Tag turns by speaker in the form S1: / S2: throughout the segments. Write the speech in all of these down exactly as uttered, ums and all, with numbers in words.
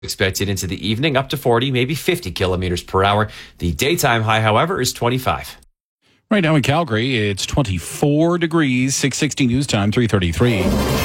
S1: Expected into the evening, up to forty, maybe fifty kilometers per hour. The daytime high, however, is twenty-five.
S2: Right now in Calgary, it's twenty-four degrees, six sixty news time, three thirty-three.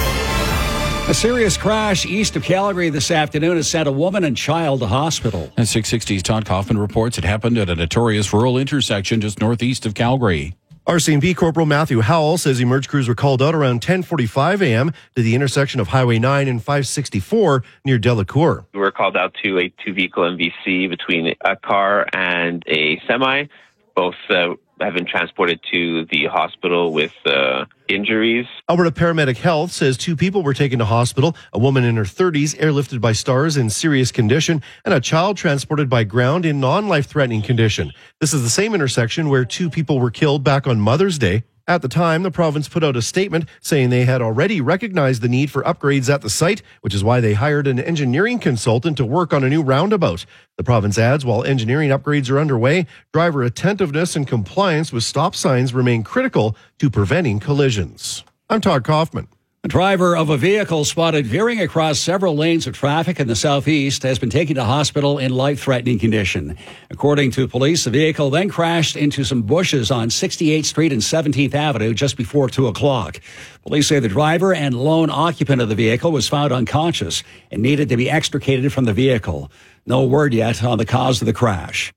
S3: A serious crash east of Calgary this afternoon has sent a woman and child to hospital.
S2: And six sixty's Todd Kaufman reports it happened at a notorious rural intersection just northeast of Calgary.
S4: R C M P Corporal Matthew Howell says emerge crews were called out around ten forty-five a.m. to the intersection of Highway nine and five sixty-four near Delacour.
S5: We were called out to a two-vehicle M V C between a car and a semi. Both uh, have been transported to the hospital with uh, injuries.
S4: Alberta Paramedic Health says two people were taken to hospital, a woman in her thirties airlifted by Stars in serious condition, and a child transported by ground in non-life-threatening condition. This is the same intersection where two people were killed back on Mother's Day. At the time, the province put out a statement saying they had already recognized the need for upgrades at the site, which is why they hired an engineering consultant to work on a new roundabout. The province adds while engineering upgrades are underway, driver attentiveness and compliance with stop signs remain critical to preventing collisions. I'm Todd Kaufman.
S3: A driver of a vehicle spotted veering across several lanes of traffic in the southeast has been taken to hospital in life-threatening condition. According to police, the vehicle then crashed into some bushes on sixty-eighth Street and seventeenth Avenue just before two o'clock. Police say the driver and lone occupant of the vehicle was found unconscious and needed to be extricated from the vehicle. No word yet on the cause of the crash.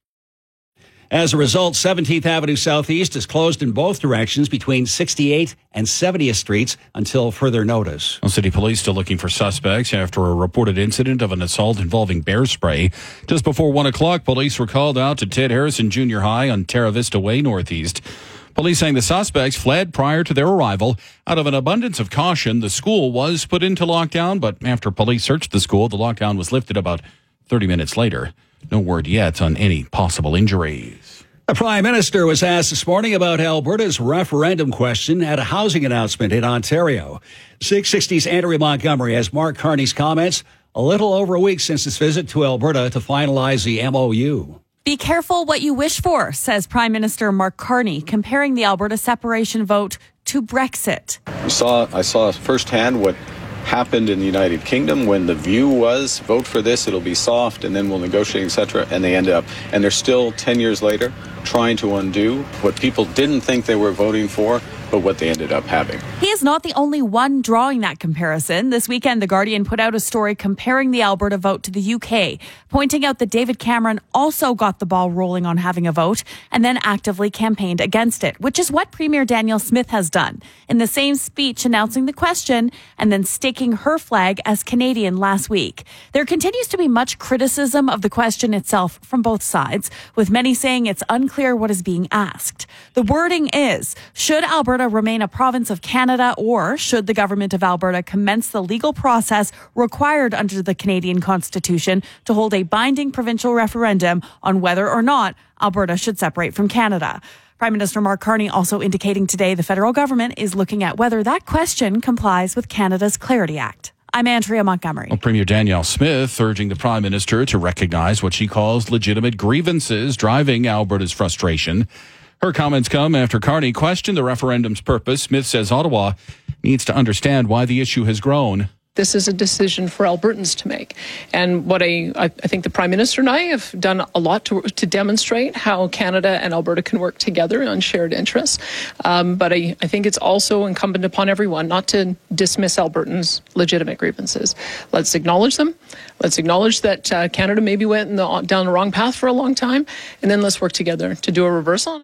S3: As a result, seventeenth Avenue Southeast is closed in both directions between sixty-eighth and seventieth Streets until further notice.
S2: Well, City Police still looking for suspects after a reported incident of an assault involving bear spray. Just before one o'clock, police were called out to Ted Harrison Junior High on Terra Vista Way Northeast. Police saying the suspects fled prior to their arrival. Out of an abundance of caution, the school was put into lockdown, but after police searched the school, the lockdown was lifted about thirty minutes later. No word yet on any possible injuries.
S3: The Prime Minister was asked this morning about Alberta's referendum question at a housing announcement in Ontario. six sixty's Andrea Montgomery has Mark Carney's comments a little over a week since his visit to Alberta to finalize the M O U.
S6: Be careful what you wish for, says Prime Minister Mark Carney, comparing the Alberta separation vote to Brexit.
S7: We saw, I saw firsthand what happened in the United Kingdom when the view was vote for this, it'll be soft, and then we'll negotiate, et cetera. And they ended up, and they're still ten years later trying to undo what people didn't think they were voting for, but what they ended up having.
S6: He is not the only one drawing that comparison. This weekend, The Guardian put out a story comparing the Alberta vote to the U K, pointing out that David Cameron also got the ball rolling on having a vote and then actively campaigned against it, which is what Premier Danielle Smith has done in the same speech announcing the question and then staking her flag as Canadian last week. There continues to be much criticism of the question itself from both sides, with many saying it's unclear what is being asked. The wording is, should Alberta remain a province of Canada, or should the government of Alberta commence the legal process required under the Canadian Constitution to hold a binding provincial referendum on whether or not Alberta should separate from Canada? Prime Minister Mark Carney also indicating today the federal government is looking at whether that question complies with Canada's Clarity Act. I'm Andrea Montgomery.
S2: Well, Premier Danielle Smith urging the Prime Minister to recognize what she calls legitimate grievances driving Alberta's frustration. Her comments come after Carney questioned the referendum's purpose. Smith says Ottawa needs to understand why the issue has grown.
S8: This is a decision for Albertans to make. And what I, I think the Prime Minister and I have done a lot to, to demonstrate how Canada and Alberta can work together on shared interests. Um, but I, I think it's also incumbent upon everyone not to dismiss Albertans' legitimate grievances. Let's acknowledge them. Let's acknowledge that uh, Canada maybe went in the, down the wrong path for a long time. And then let's work together to do a reversal.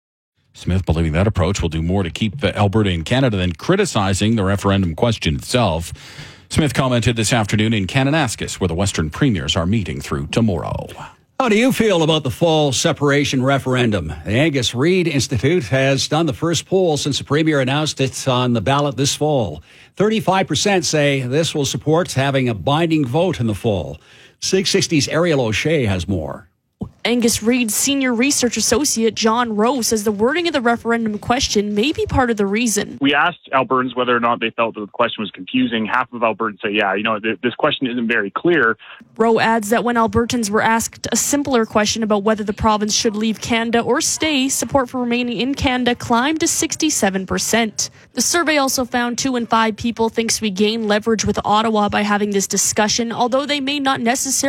S2: Smith believing that approach will do more to keep Alberta in Canada than criticizing the referendum question itself. Smith commented this afternoon in Kananaskis, where the Western premiers are meeting through tomorrow.
S3: How do you feel about the fall separation referendum? The Angus Reid Institute has done the first poll since the premier announced it on the ballot this fall. thirty-five percent say this will support having a binding vote in the fall. six sixty's Ariel O'Shea has more.
S9: Angus Reid's senior research associate John Rowe says the wording of the referendum question may be part of the reason.
S10: We asked Albertans whether or not they felt that the question was confusing. Half of Albertans say, yeah, you know, th- this question isn't very clear.
S9: Rowe adds that when Albertans were asked a simpler question about whether the province should leave Canada or stay, support for remaining in Canada climbed to sixty-seven percent. The survey also found two in five people thinks we gain leverage with Ottawa by having this discussion, although they may not necessarily